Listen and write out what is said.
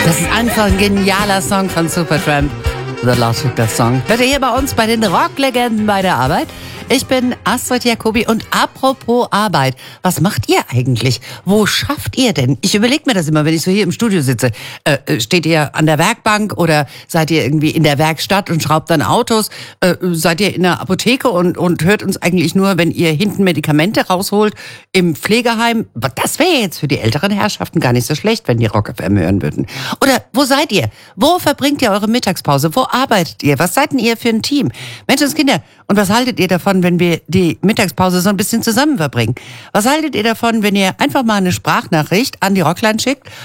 Das ist einfach ein genialer Song von Supertramp. The Logical Song. Hört ihr hier bei uns bei den Rocklegenden bei der Arbeit? Ich bin Astrid Jacobi und apropos Arbeit, was macht ihr eigentlich? Wo schafft ihr denn? Ich überlege mir das immer, wenn ich so hier im Studio sitze. Steht ihr an der Werkbank oder seid ihr irgendwie in der Werkstatt und schraubt dann Autos? Seid ihr in der Apotheke und hört uns eigentlich nur, wenn ihr hinten Medikamente rausholt im Pflegeheim? Das wäre jetzt für die älteren Herrschaften gar nicht so schlecht, wenn die Rock FM hören würden. Oder wo seid ihr? Wo verbringt ihr eure Mittagspause? Wo arbeitet ihr? Was seid denn ihr für ein Team? Menschenskinder, und was haltet ihr davon, wenn wir die Mittagspause so ein bisschen zusammen verbringen? Was haltet ihr davon, wenn ihr einfach mal eine Sprachnachricht an die Rockline schickt